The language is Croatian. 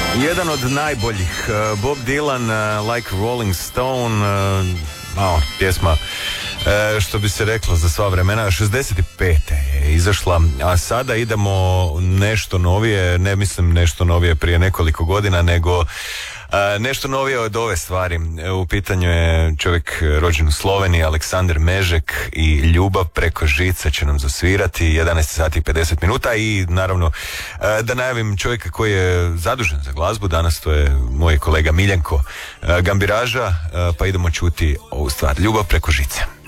Jedan od najboljih, Bob Dylan, Like Rolling Stone, pjesma, što bi se reklo za sva vremena. 65. je izašla, a sada idemo nešto novije, ne mislim nešto novije prije nekoliko godina, nego nešto novije od ove stvari. U pitanju je čovjek rođen u Sloveniji, Aleksandar Mežek, i Ljubav preko žice će nam zasvirati 11 sati i 50 minuta. I naravno da najavim čovjeka koji je zadužen za glazbu danas, to je moj kolega Miljenko Gambiraža, pa idemo čuti ovu stvar, Ljubav preko žice.